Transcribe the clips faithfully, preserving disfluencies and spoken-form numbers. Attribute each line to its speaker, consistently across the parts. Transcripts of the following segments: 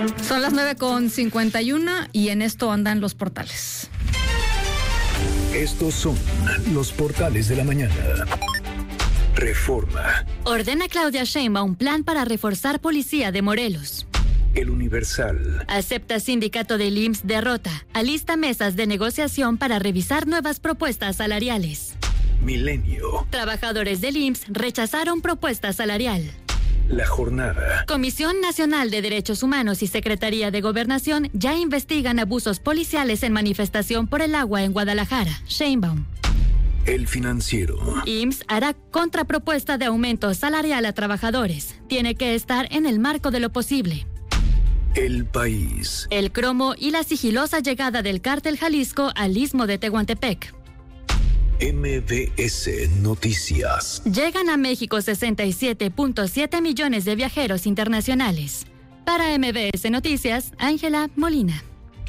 Speaker 1: Son las nueve con cincuenta y uno y en esto andan los portales.
Speaker 2: Estos son los portales de la mañana. Reforma.
Speaker 3: Ordena Claudia Sheinbaum un plan para reforzar policía de Morelos.
Speaker 2: El Universal.
Speaker 3: Acepta sindicato del I M S S derrota. Alista mesas de negociación para revisar nuevas propuestas salariales.
Speaker 2: Milenio.
Speaker 3: Trabajadores del I M S S rechazaron propuesta salarial.
Speaker 2: La Jornada.
Speaker 3: Comisión Nacional de Derechos Humanos y Secretaría de Gobernación ya investigan abusos policiales en manifestación por el agua en Guadalajara. Sheinbaum.
Speaker 2: El Financiero.
Speaker 3: I M S S hará contrapropuesta de aumento salarial a trabajadores. Tiene que estar en el marco de lo posible.
Speaker 2: El País.
Speaker 3: El cromo y la sigilosa llegada del cártel Jalisco al istmo de Tehuantepec.
Speaker 2: M B S Noticias.
Speaker 3: Llegan a México sesenta y siete punto siete millones de viajeros internacionales. Para M B S Noticias, Ángela Molina.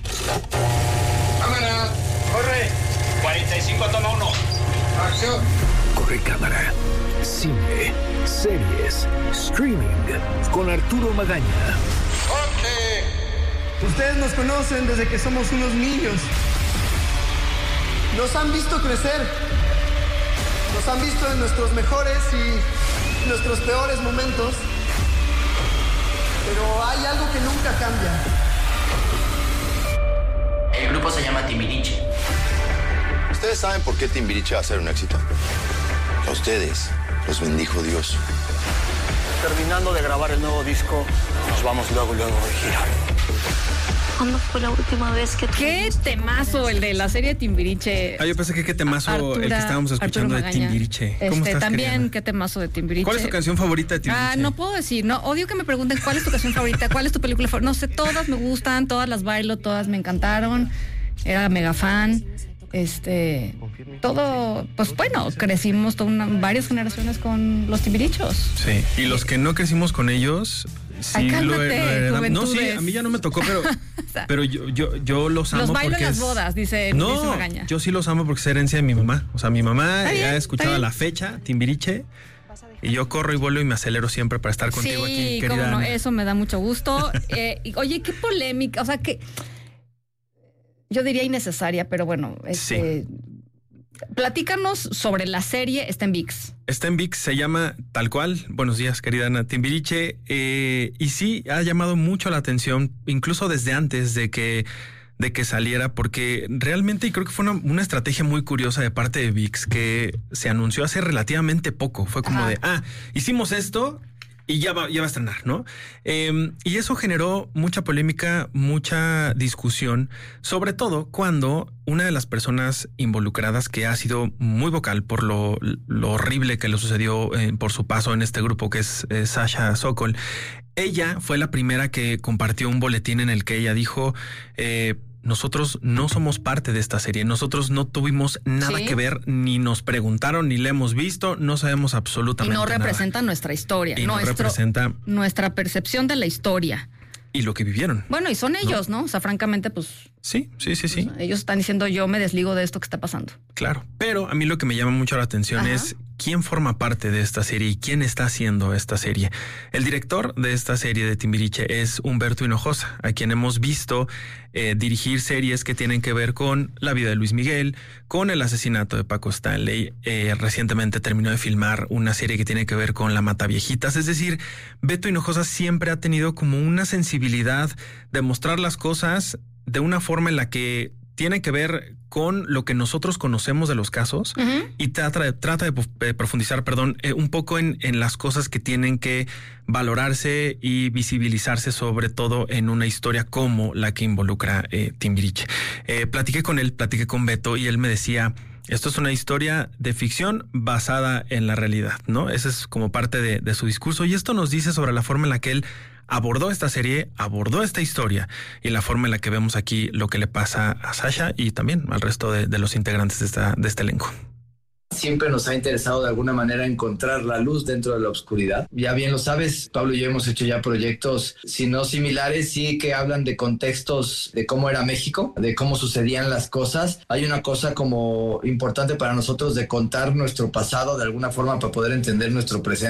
Speaker 4: Cámara, corre. cuarenta y cinco, toma uno. Acción.
Speaker 2: Corre cámara. Cine, series, streaming. Con Arturo Magaña.
Speaker 4: ¡Corte!
Speaker 5: Ustedes nos conocen desde que somos unos niños. Nos han visto crecer. Nos han visto en nuestros mejores y nuestros peores momentos. Pero hay algo que nunca cambia.
Speaker 6: El grupo se llama Timbiriche.
Speaker 7: ¿Ustedes saben por qué Timbiriche va a ser un éxito? A ustedes los bendijo Dios.
Speaker 8: Terminando de grabar el nuevo disco, nos vamos luego, luego de gira.
Speaker 9: ¿Cuándo fue la última vez que...
Speaker 1: Qué temazo el de la serie Timbiriche.
Speaker 10: Ah, yo pensé que qué temazo
Speaker 1: Artura,
Speaker 10: el que estábamos escuchando de Timbiriche. ¿Cómo
Speaker 1: este,
Speaker 10: estás,
Speaker 1: también
Speaker 10: querida?
Speaker 1: qué temazo de Timbiriche.
Speaker 10: ¿Cuál es tu canción favorita de Timbiriche?
Speaker 1: Ah, no puedo decir, no, odio que me pregunten cuál es tu canción favorita, cuál es tu película favorita. No sé, todas me gustan, todas las bailo, todas me encantaron. Era mega fan. Este, todo, pues bueno, crecimos toda una, varias generaciones con los Timbirichos.
Speaker 10: Sí, y los que no crecimos con ellos, sí. Ay,
Speaker 1: cálmate,
Speaker 10: lo, lo heredamos. No, sí, a mí ya no me tocó, pero,
Speaker 1: o sea,
Speaker 10: pero yo, yo, yo los amo.
Speaker 1: Los bailo
Speaker 10: porque
Speaker 1: en las
Speaker 10: es,
Speaker 1: bodas, dice,
Speaker 10: no,
Speaker 1: dice Magaña.
Speaker 10: Yo sí los amo porque es herencia de mi mamá. O sea, mi mamá
Speaker 1: bien,
Speaker 10: ha escuchado a la fecha Timbiriche. Y yo corro y vuelo y me acelero siempre para estar contigo
Speaker 1: sí,
Speaker 10: aquí, querida.
Speaker 1: Sí, cómo no,
Speaker 10: Ana.
Speaker 1: eso me da mucho gusto. eh, y, oye, qué polémica, o sea, que yo diría innecesaria, pero bueno, este, sí. Platícanos sobre la serie, está en V I X.
Speaker 10: Está en V I X, se llama tal cual. Buenos días, querida Ana, Timbiriche. Eh, y sí, ha llamado mucho la atención, incluso desde antes de que de que saliera, porque realmente, y creo que fue una, una estrategia muy curiosa de parte de V I X, que se anunció hace relativamente poco. Fue como Ajá. de, ah, hicimos esto y ya va, ya va a estrenar, ¿no? Eh, y eso generó mucha polémica, mucha discusión, sobre todo cuando una de las personas involucradas, que ha sido muy vocal por lo, lo horrible que le sucedió eh, por su paso en este grupo, que es eh, Sasha Sokol, ella fue la primera que compartió un boletín en el que ella dijo... Eh, nosotros no somos parte de esta serie, nosotros no tuvimos nada ¿Sí? que ver, ni nos preguntaron, ni la hemos visto, no sabemos absolutamente nada.
Speaker 1: Y no representa nada. Nuestra historia,
Speaker 10: y
Speaker 1: nuestro,
Speaker 10: no representa
Speaker 1: nuestra percepción de la historia.
Speaker 10: Y lo que vivieron.
Speaker 1: Bueno, y son ellos, ¿no? ¿no? O sea, francamente, pues...
Speaker 10: Sí, sí, sí, sí.
Speaker 1: Pues, ellos están diciendo, yo me desligo de esto que está pasando.
Speaker 10: Claro, pero a mí lo que me llama mucho la atención Ajá. es quién forma parte de esta serie y quién está haciendo esta serie. El director de esta serie de Timbiriche es Humberto Hinojosa, a quien hemos visto eh, dirigir series que tienen que ver con la vida de Luis Miguel, con el asesinato de Paco Stanley. Eh, recientemente terminó de filmar una serie que tiene que ver con La Mataviejitas. Es decir, Beto Hinojosa siempre ha tenido como una sensibilidad de mostrar las cosas de una forma en la que tiene que ver con lo que nosotros conocemos de los casos uh-huh. y trata de, trata de profundizar, perdón, eh, un poco en, en las cosas que tienen que valorarse y visibilizarse, sobre todo en una historia como la que involucra eh, Timbiriche. Eh, platiqué con él, platiqué con Beto y él me decía... Esto es una historia de ficción basada en la realidad, ¿no? Ese es como parte de, de su discurso. Y esto nos dice sobre la forma en la que él abordó esta serie, abordó esta historia y la forma en la que vemos aquí lo que le pasa a Sasha y también al resto de, de los integrantes de, esta, de este elenco.
Speaker 11: Siempre nos ha interesado de alguna manera encontrar la luz dentro de la oscuridad. Ya bien lo sabes, Pablo y yo hemos hecho ya proyectos, si no similares, sí que hablan de contextos de cómo era México, de cómo sucedían las cosas. Hay una cosa como importante para nosotros de contar nuestro pasado de alguna forma para poder entender nuestro presente.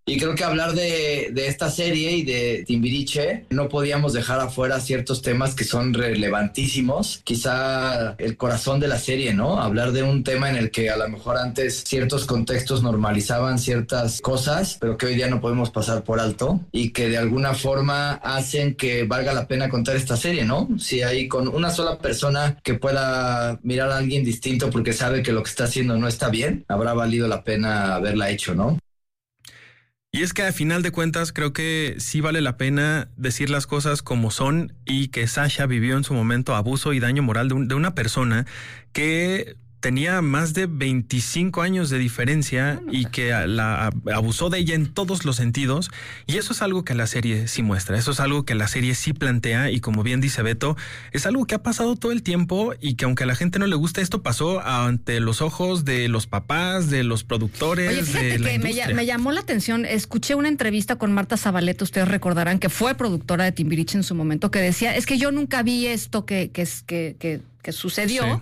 Speaker 11: Y creo que hablar de, de esta serie y de Timbiriche, no podíamos dejar afuera ciertos temas que son relevantísimos. Quizá el corazón de la serie, ¿no? Hablar de un tema en el que a lo mejor antes ciertos contextos normalizaban ciertas cosas, pero que hoy día no podemos pasar por alto y que de alguna forma hacen que valga la pena contar esta serie, ¿no? Si hay con una sola persona que pueda mirar a alguien distinto porque sabe que lo que está haciendo no está bien, habrá valido la pena haberla hecho, ¿no?
Speaker 10: Y es que a final de cuentas creo que sí vale la pena decir las cosas como son y que Sasha vivió en su momento abuso y daño moral de, un, de una persona que tenía más de veinticinco años de diferencia y que la abusó de ella en todos los sentidos. Y eso es algo que la serie sí muestra, eso es algo que la serie sí plantea y como bien dice Beto, es algo que ha pasado todo el tiempo y que aunque a la gente no le gusta, esto pasó ante los ojos de los papás, de los productores.
Speaker 1: Oye, fíjate
Speaker 10: de la
Speaker 1: que me, me llamó la atención, escuché una entrevista con Marta Zabaleta, ustedes recordarán que fue productora de Timbiriche en su momento, que decía, es que yo nunca vi esto que, que, que, que, que sucedió. Sí.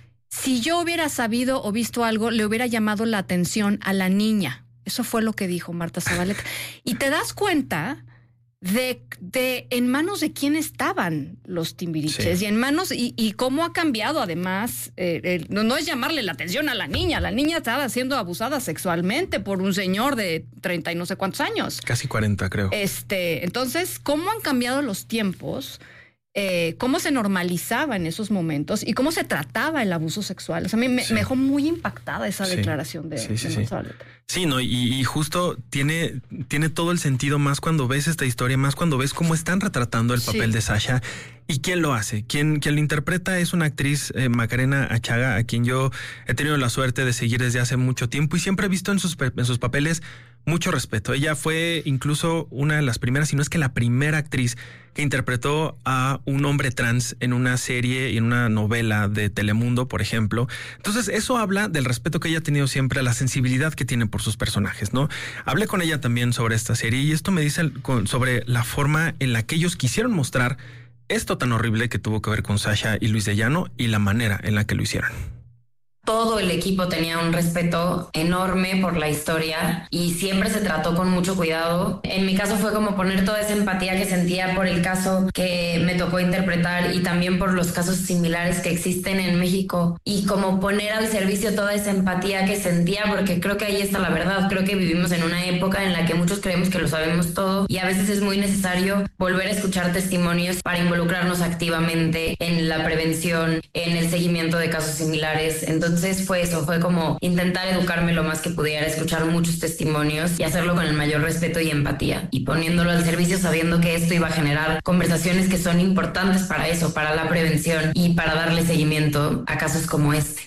Speaker 1: Si yo hubiera sabido o visto algo, le hubiera llamado la atención a la niña. Eso fue lo que dijo Marta Zabaleta. Y te das cuenta de, de en manos de quién estaban los Timbiriches sí. y en manos y, y cómo ha cambiado además. Eh, eh, no, no es llamarle la atención a la niña. La niña estaba siendo abusada sexualmente por un señor de treinta y no sé cuántos años.
Speaker 10: Casi cuarenta, creo.
Speaker 1: Este, entonces, ¿cómo han cambiado los tiempos? Eh, cómo se normalizaba en esos momentos y cómo se trataba el abuso sexual. O sea, a mí me, sí. me dejó muy impactada esa sí. declaración de,
Speaker 10: sí, sí,
Speaker 1: de
Speaker 10: sí. Sí, no, y, y justo tiene, tiene todo el sentido más cuando ves esta historia, más cuando ves cómo están retratando el papel sí. de Sasha y quién lo hace. Quien, quien lo interpreta es una actriz, eh, Macarena Achaga, a quien yo he tenido la suerte de seguir desde hace mucho tiempo y siempre he visto en sus, en sus papeles mucho respeto. Ella fue incluso una de las primeras, si no es que la primera actriz que interpretó a un hombre trans en una serie y en una novela de Telemundo, por ejemplo. Entonces, eso habla del respeto que ella ha tenido siempre, a la sensibilidad que tiene por sus personajes, ¿no? Hablé con ella también sobre esta serie y esto me dice sobre la forma en la que ellos quisieron mostrar esto tan horrible que tuvo que ver con Sasha y Luis de Llano y la manera en la que lo hicieron.
Speaker 12: Todo el equipo tenía un respeto enorme por la historia y siempre se trató con mucho cuidado. En mi caso fue como poner toda esa empatía que sentía por el caso que me tocó interpretar y también por los casos similares que existen en México y como poner al servicio toda esa empatía que sentía, porque creo que ahí está la verdad. Creo que vivimos en una época en la que muchos creemos que lo sabemos todo y a veces es muy necesario volver a escuchar testimonios para involucrarnos activamente en la prevención, en el seguimiento de casos similares. Entonces Entonces fue eso, fue como intentar educarme lo más que pudiera, escuchar muchos testimonios y hacerlo con el mayor respeto y empatía y poniéndolo al servicio sabiendo que esto iba a generar conversaciones que son importantes para eso, para la prevención y para darle seguimiento a casos como este.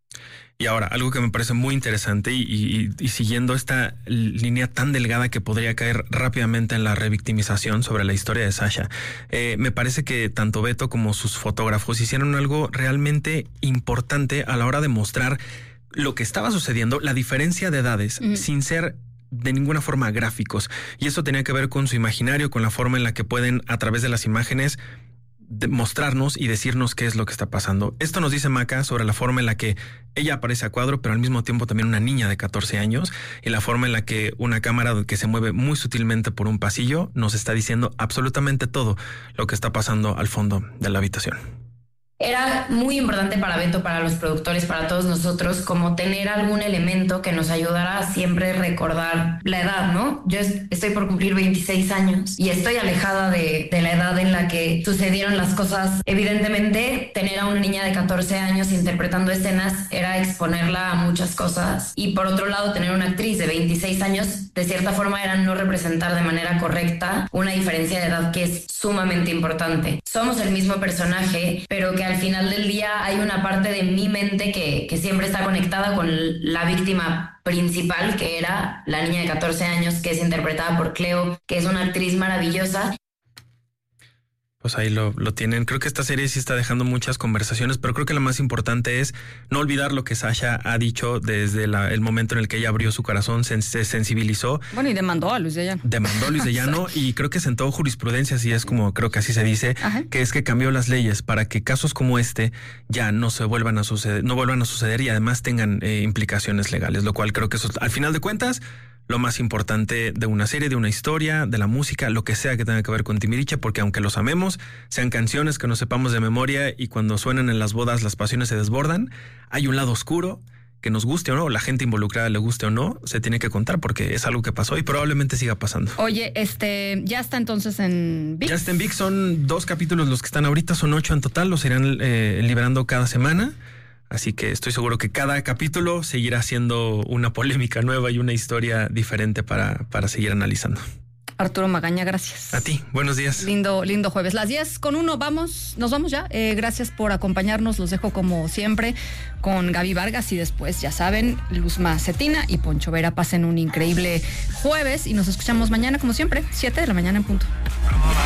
Speaker 10: Y ahora, algo que me parece muy interesante y, y, y siguiendo esta línea tan delgada que podría caer rápidamente en la revictimización sobre la historia de Sasha, eh, me parece que tanto Beto como sus fotógrafos hicieron algo realmente importante a la hora de mostrar lo que estaba sucediendo, la diferencia de edades, mm. sin ser de ninguna forma gráficos. Y eso tenía que ver con su imaginario, con la forma en la que pueden, a través de las imágenes, de mostrarnos y decirnos qué es lo que está pasando. Esto nos dice Maca sobre la forma en la que ella aparece a cuadro, pero al mismo tiempo también una niña de catorce años, y la forma en la que una cámara que se mueve muy sutilmente por un pasillo nos está diciendo absolutamente todo lo que está pasando al fondo de la habitación.
Speaker 12: Era muy importante para Beto, para los productores, para todos nosotros, como tener algún elemento que nos ayudara a siempre recordar la edad, ¿no? Yo estoy por cumplir veintiséis años y estoy alejada de, de la edad en la que sucedieron las cosas. Evidentemente, tener a una niña de catorce años interpretando escenas era exponerla a muchas cosas. Y por otro lado, tener una actriz de veintiséis años, de cierta forma, era no representar de manera correcta una diferencia de edad que es sumamente importante. Somos el mismo personaje, pero que al final del día hay una parte de mi mente que, que siempre está conectada con la víctima principal, que era la niña de catorce años, que es interpretada por Cleo, que es una actriz maravillosa.
Speaker 10: Pues ahí lo, lo tienen. Creo que esta serie sí está dejando muchas conversaciones, pero creo que lo más importante es no olvidar lo que Sasha ha dicho desde la, el momento en el que ella abrió su corazón, se, se sensibilizó.
Speaker 1: Bueno, y demandó a Luis de Llano.
Speaker 10: Demandó a Luis de Llano y creo que sentó jurisprudencia, así es como creo que así se dice, Ajá. que es que cambió las leyes para que casos como este ya no se vuelvan a suceder, no vuelvan a suceder y además tengan eh, implicaciones legales, lo cual creo que eso al final de cuentas lo más importante de una serie, de una historia, de la música, lo que sea que tenga que ver con Timbiriche, porque aunque los amemos, sean canciones que no sepamos de memoria y cuando suenan en las bodas las pasiones se desbordan, hay un lado oscuro que nos guste o no, la gente involucrada le guste o no, se tiene que contar porque es algo que pasó y probablemente siga pasando.
Speaker 1: Oye, este, ya está entonces en ViX.
Speaker 10: Ya está en ViX, son dos capítulos los que están ahorita, son ocho en total, los irán eh, liberando cada semana. Así que estoy seguro que cada capítulo seguirá siendo una polémica nueva y una historia diferente para, para seguir analizando.
Speaker 1: Arturo Magaña, gracias.
Speaker 10: A ti, buenos días.
Speaker 1: Lindo, lindo jueves. Las diez con uno, vamos, nos vamos ya. Eh, gracias por acompañarnos, los dejo como siempre con Gaby Vargas y después, ya saben, Luzma Cetina y Poncho Vera. Pasen un increíble jueves y nos escuchamos mañana como siempre, siete de la mañana en punto.